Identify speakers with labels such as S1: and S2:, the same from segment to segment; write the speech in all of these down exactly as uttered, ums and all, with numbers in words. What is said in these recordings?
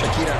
S1: Shakira.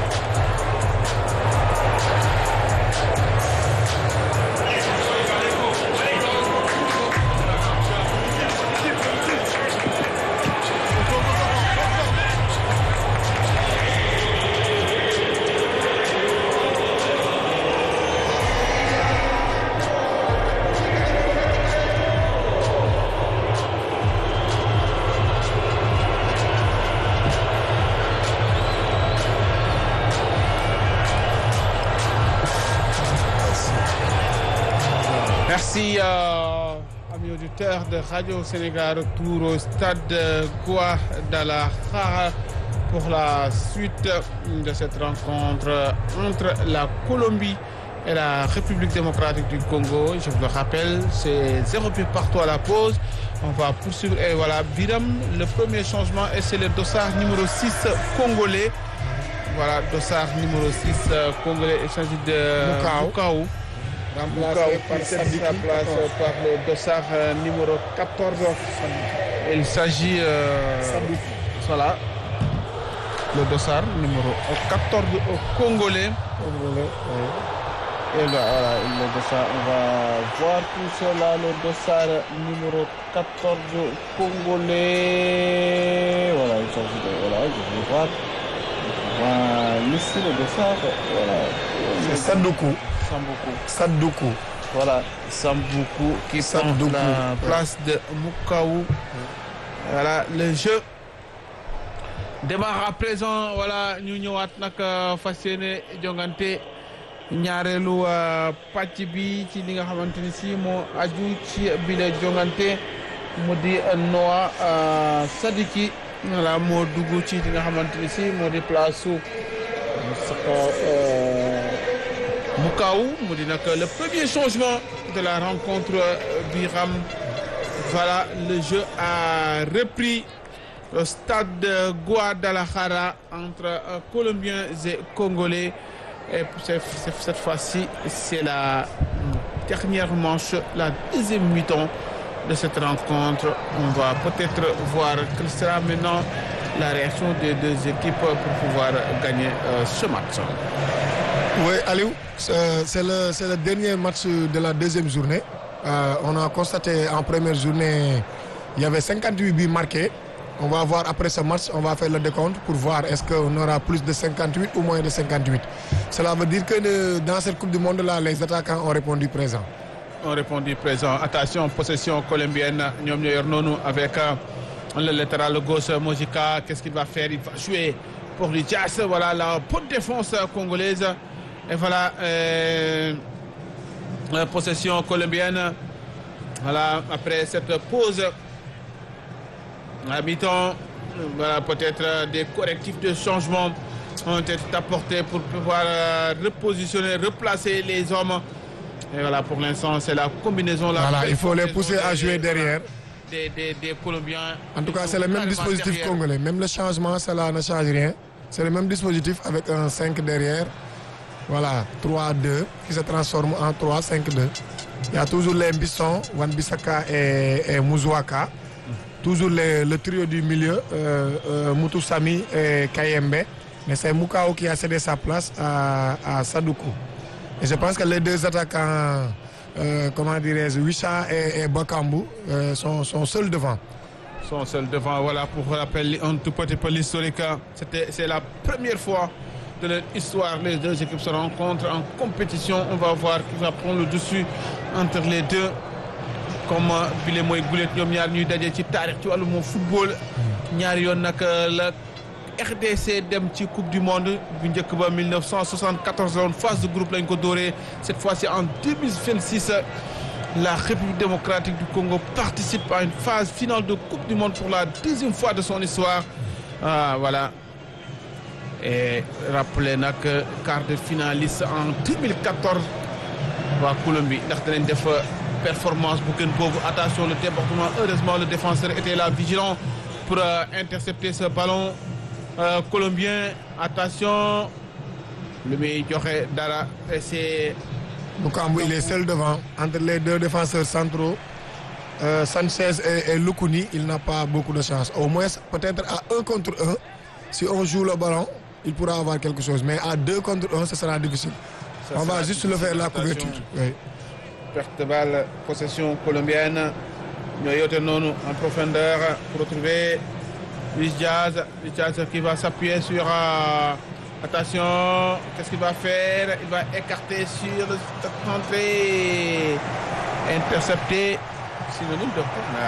S2: Merci, euh, amis auditeurs de Radio Sénégal, retour au stade Guadalajara pour la suite de cette rencontre entre la Colombie et la République démocratique du Congo. Je vous le rappelle, c'est zéro but partout à la pause. On va poursuivre. Et voilà, Biram, le premier changement, et c'est le dossard numéro six congolais. Voilà, dossard numéro six congolais, il s'agit de Mukau. Remplacé par Sadiki, place par le dossard euh, numéro quatorze. Il s'agit euh, voilà, le dossard numéro quatorze au Congolais. Congolais oui. Et là, voilà, le dossard, on va voir tout cela. Le dossard numéro quatorze Congolais. Voilà, il s'agit de. Voilà, je vais voir. Voilà, ici le dossard. Voilà.
S1: C'est Sadoukou.
S2: Samboukou.
S1: Sadoukou.
S2: Voilà, Samboukou qui
S1: Sadoukou.
S2: prend la place de Mukau. Voilà, le jeu démarre à présent. Voilà, ñu ñëwaat nag fas yéene jongante ñaareelu pàcc bi ci li nga xamante ni si moo aju ci bile jongante mu di Noah Sadiki. Voilà, moo dugg ci li nga xamante ni si moo di place su Mukau mu di nag le premier changement de la rencontre Biram. Voilà, le jeu a repris au stade de Guadalajara entre Colombiens et Congolais. Et cette fois-ci, c'est la dernière manche, la deuxième mi-temps de cette rencontre. On va peut-être voir quelle sera maintenant la réaction des deux équipes pour pouvoir gagner euh, ce match.
S1: Oui, Aliou, c'est le, c'est le dernier match de la deuxième journée. Euh, on a constaté en première journée, il y avait cinquante-huit buts marqués. On va voir après ce match, on va faire le décompte pour voir est-ce qu'on aura plus de cinquante-huit ou moins de cinquante-huit. Cela veut dire que de, dans cette Coupe du Monde-là, les attaquants ont répondu présent.
S2: Ont répondu présent. Attention, possession colombienne. Nyom Nonou avec euh, le latéral gauche, Mojica. Qu'est-ce qu'il va faire? Il va jouer pour le Jazz. Voilà la bonne défense congolaise. Et voilà, euh, la possession colombienne. Voilà, après cette pause à mi-temps, voilà, peut-être des correctifs de changement ont été apportés pour pouvoir euh, repositionner, replacer les hommes. Et voilà, pour l'instant, c'est la combinaison. La
S1: voilà, il faut les pousser à jouer derrière.
S2: Des, des, des Colombiens.
S1: En tout cas, c'est le même dispositif derrière. Congolais. Même le changement, cela ne change rien. C'est le même dispositif avec un cinq derrière. Voilà, trois deux qui se transforme en trois cinq deux. Il y a toujours les Mbisson, Wan-Bissaka et, et Mouzouaka. Toujours les, le trio du milieu, euh, euh, Mutusami et Kayembe. Mais c'est Mukau qui a cédé sa place à, à Sadoukou. Et je pense que les deux attaquants, euh, comment dirais-je, Wisha et, et Bakambu, euh, sont, sont seuls devant.
S2: Sont seuls devant, voilà, pour rappeler un tout petit peu l'historique. C'est la première fois de l'histoire, les deux équipes se rencontrent en compétition. On va voir qui va prendre le dessus entre les deux. Comme bile mooy gulet ñoom ñaar ñuy daje ci taarix ci wàllum football ñaari yoon nag la R D C dem ci coupe du monde bu njëkk ba mille neuf cent soixante-quatorze la phase de groupe lañ ko dooree. Cette fois-ci en deux mille vingt-six la République démocratique du Congo participe à une phase finale de coupe du monde pour la deuxième fois de son histoire. Ah, voilà. Et rappelez nag quart de finaliste en deux mille quatorze waa Colombie ndax danañ def performance bu gën boobu. Attention, le débordement, heureusement le défenseur était là vigilant pour euh, intercepter ce ballon euh, colombien. Attention, le muy joxe dara, c'est
S1: Mukambu, il est seul devant entre les deux défenseurs centraux, euh, Sanchez et, et Lukuni. Il n'a pas beaucoup de chance. Au moins peut-être à un contre un, si on joue le ballon il pourra avoir quelque chose. Mais à deux contre un, ce sera difficile.
S2: Ça
S1: On va
S2: sera
S1: juste le faire la
S2: difficile,
S1: couverture.
S2: attention.
S1: Oui.
S2: Perte de balle, possession colombienne. Nyoyote Nono en profondeur pour retrouver Luis Diaz. Luis Diaz qui va s'appuyer sur... euh, attention, qu'est-ce qu'il va faire? Il va écarter sur le rentrée. Intercepté. Synonyme de corner.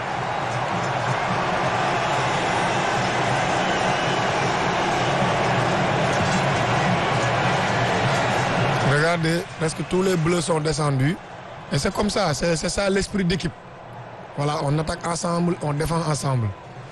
S1: Regardez, presque tous les bleus sont descendus. Et c'est comme ça, c'est c'est ça l'esprit d'équipe. Voilà, on attaque ensemble, on défend ensemble.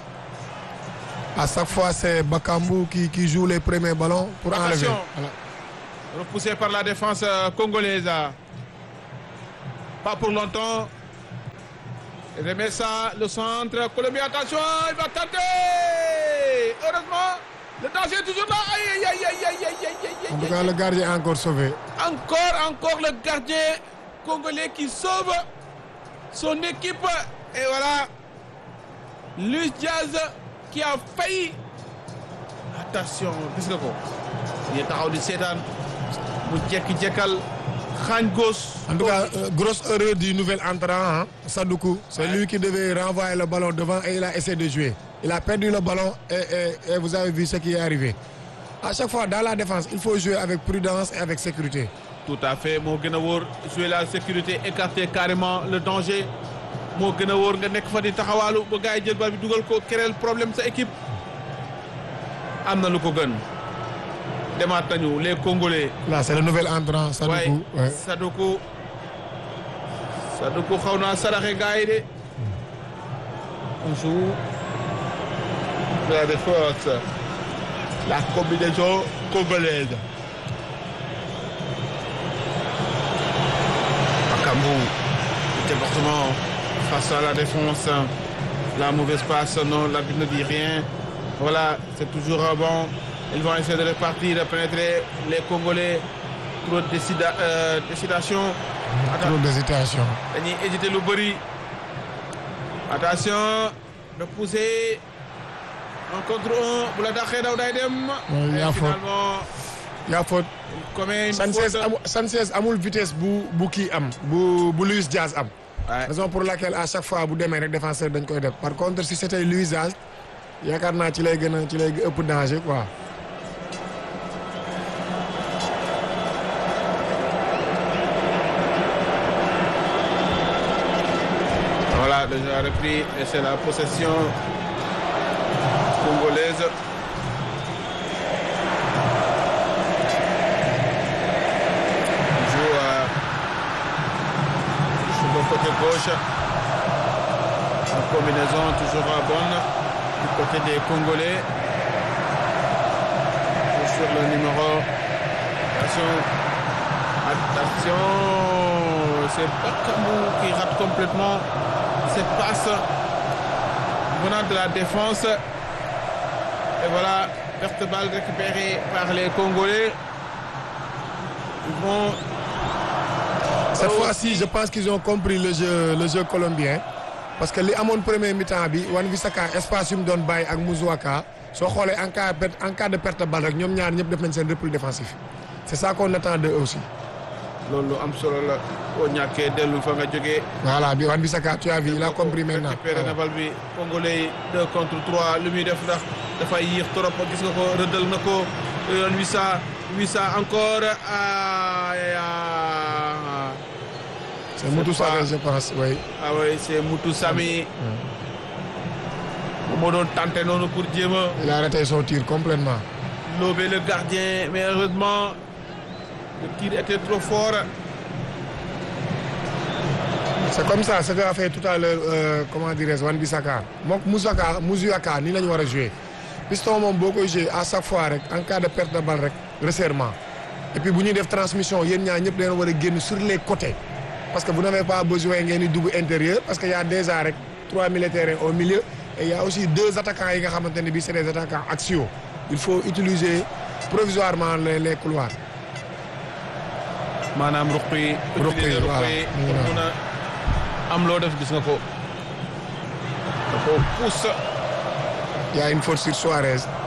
S1: À chaque fois, c'est Bakambu qui, qui joue les premiers ballons pour enlever.
S2: Attention.
S1: Voilà.
S2: Repoussé par la défense euh, congolaise. Pas pour longtemps. Il remet ça, le centre. Colombien, attention, il va tenter. Heureusement, le danger est toujours là. Aïe, aïe, aïe, aïe, aïe, aïe, aïe, aïe,
S1: En tout
S2: aïe.
S1: cas, le gardien est encore sauvé.
S2: Encore, encore le gardien congolais qui sauve son équipe. Et voilà, Luis Diaz qui a failli. Attention, gis nga ko. Il est taxaw di seetaan mu jekki-jekkal xaañ gauche.
S1: En tout cas, euh, grosse erreur du nouvel entrant, hein, Sadoukou. C'est
S2: Ouais.
S1: lui qui devait renvoyer le ballon devant et il a essayé de jouer. Il a perdu le ballon et, et- et vous avez vu ce qui est arrivé. À chaque fois, dans la défense, il faut jouer avec prudence et avec sécurité.
S2: Tout à fait moo gën a wóor jouer la sécurité, écarter carrément le danger moo gën a wóor nga nekk fa di taxawaalu ba gars yi jël bal bi dugal ko créer problème sa équipe. Am na lu ko gën demaat nañu les Congolais.
S1: Là, c'est le nouvel entrant, Sadoukou.
S2: Ouais,
S1: Ouais.
S2: Sadoukou Sadoukou xaw naa saraxe gars yi de. On joue la défense, la combinaison congolaise. Bakambu, département face à la défense. La mauvaise passe, non, l'arbitre ne dit rien. Voilà, c'est toujours bon. Ils vont essayer de repartir, de pénétrer les Congolais. Trop de décida- euh, décidation.
S1: Trop d'hésitation.
S2: Dañuy hésiter lu bëri. Attention, repousser. Un contre un, bu la dàqee daw day dem.
S1: Ouais, y a
S2: Et
S1: faute.
S2: finalement,
S1: Il y a faute.
S2: commet une
S1: Sanchez
S2: faute.
S1: amul Sanchez amul vitesse bu bu kii am bu bu Luis Diaz am.
S2: Ouais.
S1: Raison pour laquelle à chaque fois bu demee rek défenseur dañ koy def. Par contre si c'était Luis Diaz yaakaar naa ci lay gën a ci lay ëpp danger quoi.
S2: Voilà, déjà repris et c'est la possession congolaise. On joue euh, sur le côté gauche. La combinaison toujours bonne du côté des Congolais. Et sur le numéro. Attention. Attention. C'est Bakambu qui rate complètement cette passe venant de la défense. Et voilà, perte de balle récupérée par les Congolais. Ils vont.
S1: Cette fois-ci, je pense qu'ils ont compris le jeu le jeu colombien parce que li amoon premier mi-temps bi Wan-Bissaka espace yu mu doon bàyyi ak Moussouaka soo xoolee en cas de en cas de perte de balle rek ñoom ñaar ñëpp def nañ seen repli défensif. C'est ça qu'on attend d'eux aussi.
S2: loolu am solo la boo ñàkkee dellu fa nga jógee.
S1: Voilà, bi Wan-Bissaka tu as vu, il a compris maintenant.
S2: récupéré na bal bi Congolais yi deux contre trois lu muy def ndax dafay yéex trop gis nga ko rëddal na ko yoon Wissa Wissa encore ah, ah,
S1: C'est Moutou Sami, je pense, oui.
S2: ah oui c'est Moutou Sami moo doon tenté noonu pour jéem a
S1: Il a arrêté son tir complètement.
S2: lober le gardien mais heureusement le tir était trop fort.
S1: C'est comme ça, ce qu'a fait tout à l'heure, euh, comment dirais-je, Wan-Bissaka. moom Moussouaka Moussouaka nii la ñu war a jouer. Piston moom boo koy jouer à chaque fois rek en cas de perte de balle rek resserrement. Et puis bu ñuy def transmission yéen ñaar ñëpp dañoo war a génn sur les côtés. Parce que vous n'avez pas besoin ngeen di dugg intérieur parce que y a déjà rek trois militaires au milieu et il y a aussi deux attaquants yi nga xamante ne bii c'est des attaquants axiaux. Il faut utiliser provisoirement les les couloirs.
S2: maanaam ruq yi.
S1: ruq yi
S2: utiliser
S1: voilà
S2: pour mun a am loo def gis nga ko. da ko pousse.
S1: Il y a une faute sur Suarez.